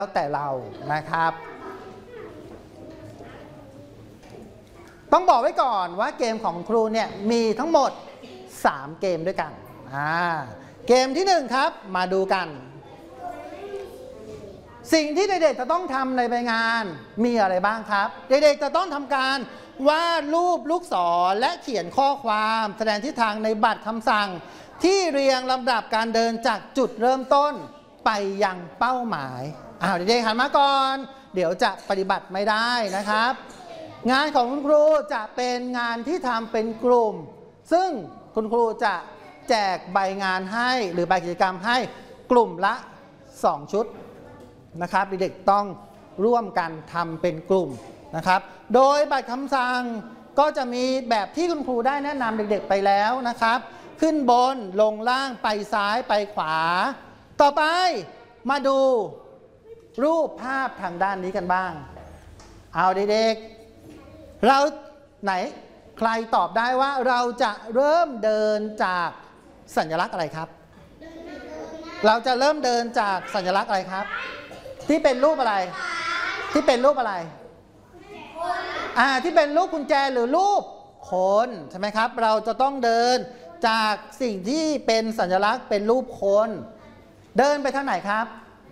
แล้วแต่เรานะครับต้องบอกไว้ก่อนว่าเกมของครูเนี่ยมีทั้งหมด3เกมด้วยกันเกมที่1ครับมาดูกันสิ่งที่เด็กๆจะต้องทำในใบงานมีอะไรบ้างครับเด็กๆจะต้องทำการวาดรูปลูกศรและเขียนข้อความแสดงทิศทางในบัตรคำสั่งที่เรียงลำดับการเดินจากจุดเริ่มต้นไปยังเป้าหมายเด็กๆหันมาก่อนเดี๋ยวจะปฏิบัติไม่ได้นะครับงานของคุณครูจะเป็นงานที่ทำเป็นกลุ่มซึ่งคุณครูจะแจกใบงานให้หรือใบกิจกรรมให้กลุ่มละ2ชุดนะครับเด็กๆต้องร่วมกันทำเป็นกลุ่มนะครับโดยบัตรคำสั่งก็จะมีแบบที่คุณครูได้แนะนำเด็กๆไปแล้วนะครับขึ้นบนลงล่างไปซ้ายไปขวาต่อไปมาดูรูปภาพทางด้านนี้กันบ้างเอาเด็กๆเราไหนใครตอบได้ว่าเราจะเริ่มเดินจากสัญลักษณ์อะไรครับเราจะเริ่มเดินจากสัญลักษณ์อะไรครับที่เป็นรูปอะไรที่เป็นรูปอะไรที่เป็นรูปกุญแจหรือรูปคนใช่ไหมครับเราจะต้องเดินจากสิ่งที่เป็นสัญลักษณ์เป็นรูปคนเดินไปทางไหนครับ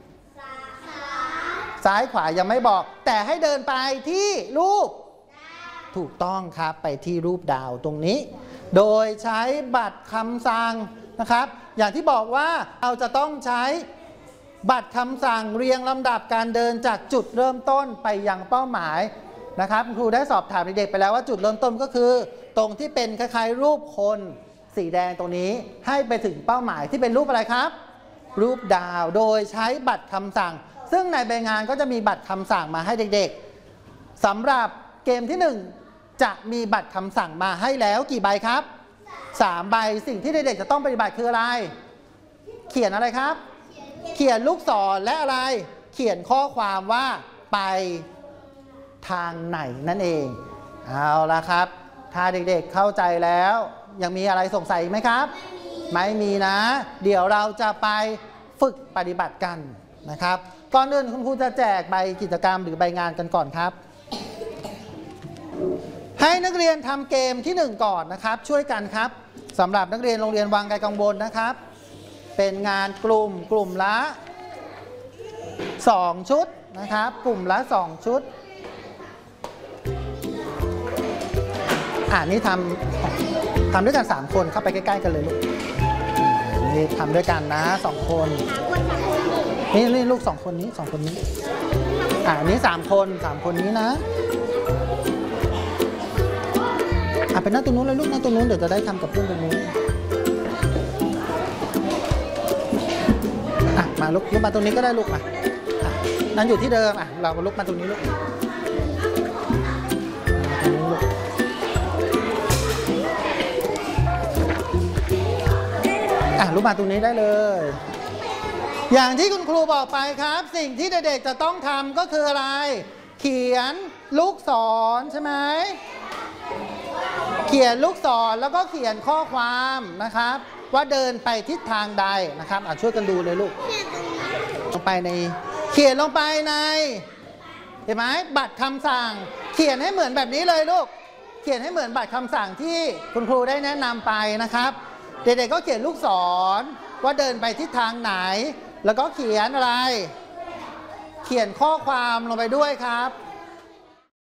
ซ้ายขวายังไม่บอกแต่ให้เดินไปที่รูปถูกต้องครับไปที่รูปดาวตรงนี้โดยใช้บัตรคำสั่งนะครับอย่างที่บอกว่าเราจะต้องใช้บัตรคำสั่งเรียงลำดับการเดินจากจุดเริ่มต้นไปยังเป้าหมายนะครับครูได้สอบถามเด็กๆไปแล้วว่าจุดเริ่มต้นก็คือตรงที่เป็นคล้ายๆรูปคนสีแดงตรงนี้ให้ไปถึงเป้าหมายที่เป็นรูปอะไรครับรูปดาวโดยใช้บัตรคำสั่งซึ่งในใบงานก็จะมีบัตรคำสั่งมาให้เด็กๆสำหรับเกมที่1จะมีบัตรคำสั่งมาให้แล้วกี่ใบครับ3ใบสิ่งที่เด็กๆจะต้องปฏิบัติคืออะไรเขียนอะไรครับเขียนลูกศรและอะไรเขียนข้อความว่าไปทางไหนนั่นเองเอาละครับถ้าเด็กๆเข้าใจแล้วยังมีอะไรสงสัยไหมครับไม่มีนะเดี๋ยวเราจะไปฝึกปฏิบัติกันนะครับก่อนอื่นคุณครูจะแจกใบกิจกรรมหรือใบงานกันก่อนครับให้นักเรียนทำเกมที่1ก่อนนะครับช่วยกันครับสำหรับนักเรียนโรงเรียนวังไกลกังวลนะครับเป็นงานกลุ่มละ2ชุดนะครับกลุ่มละ2ชุดนี่ทำด้วยกัน3คนเข้าไปใกล้ๆกันเลยลูกนี่ทำด้วยกันนะ2คนนี่ลูก2คนนี้2คนนี้นี้3คนนี้นะไปนั่งตรงนู้นเลยลูกนั่งตรงนู้นเดี๋ยวจะได้ทำกับเพื่อนตรงนู้นมาลุกมาตรงนี้ก็ได้ลูกมานั่นอยู่ที่เดิมเราลุกมาตรงนี้ลูกลุกมาตรงนี้ได้เลยอย่างที่คุณครูบอกไปครับสิ่งที่เด็กๆจะต้องทำก็คืออะไรเขียนลูกศรใช่ไหมเขียนลูกศรแล้วก็เขียนข้อความนะครับว่าเดินไปทิศทางใดนะครับช่วยกันดูเลยลูกลงไปในเขียนลงไปในเห็นไหมบัตรคำสั่งเขียนให้เหมือนแบบนี้เลยลูกเขียนให้เหมือนบัตรคำสั่งที่คุณครูได้แนะนำไปนะครับเด็กๆก็เขียนลูกศรว่าเดินไปทิศทางไหนแล้วก็เขียนอะไรเขียนข้อความลงไปด้วยครับ